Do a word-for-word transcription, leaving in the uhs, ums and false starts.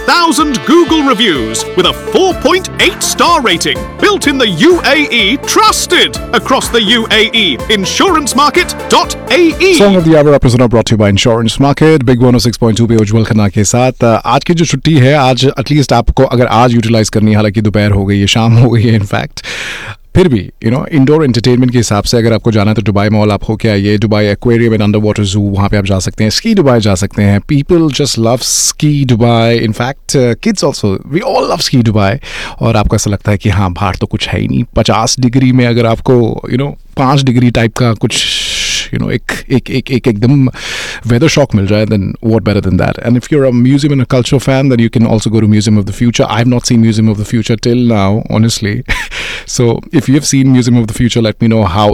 thousand Google reviews with a four point eight star rating. Built in the U A E, trusted across the U A E. insurance market dot A E. Song of the Hour episode brought to you by Insurance Market. Big one oh six point two पे उज्जवल खन्ना के साथ आज की जो छुट्टी है, आज at least आपको अगर आज यूटिलाइज करनी है, हालांकि दोपहर हो गई है, शाम हो गई है इनफैक्ट, फिर भी यू नो इंडोर एंटरटेनमेंट के हिसाब से अगर आपको जाना है तो दुबई मॉल आप होके आइए. Dubai aquarium and under water जू, वहाँ पे आप जा सकते हैं. स्की दुबई जा सकते हैं. People just love ski Dubai. In fact kids also, we all love ski Dubai. और आपको ऐसा लगता है कि हाँ, बाहर तो कुछ है ही नहीं. पचास डिग्री में अगर आपको यू नो पाँच डिग्री टाइप का कुछ यू नो एक एक एक एक एकदम वेदर शॉक मिल जाए, then what better than that. And if you are a museum and a culture fan, then you can also go to museum of the future. I have not seen museum of the future till now, honestly. So if you have seen Museum of the Future, let me know how